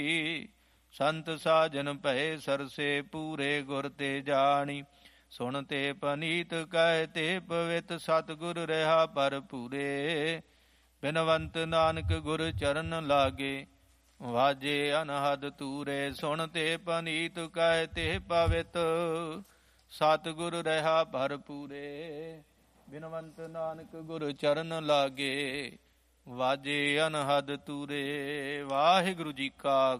ਸੰਤ ਸਾਜਨ ਭਏ ਸਰਸੇ ਪੂਰੇ ਗੁਰ ਤੇ ਜਾਣੀ। ਸੁਣ ਤੇ ਪਨੀਤ ਕਹਿ ਤੇ ਪਵਿੱਤ ਸਤਿਗੁਰ ਰਹਾ ਭਰਪੂਰੇ। ਬਿਨਵੰਤ ਨਾਨਕ ਗੁਰ ਚਰਨ ਲਾਗੇ ਵਾਜੇ ਅਨਹਦ ਤੂਰੇ। ਸੁਣ ਤੇ ਪਨੀਤ ਕਹਿ ਤੇ ਪਵਿੱਤ ਸਤਿਗੁਰ ਰਹਾ ਭਰਪੂਰੇ। ਬਿਨਵੰਤ ਨਾਨਕ ਗੁਰ ਚਰਨ ਲਾਗੇ ਵਾਜੇ ਅਨਹਦ ਤੂਰੇ। ਵਾਹਿਗੁਰੂ ਜੀ ਕਾ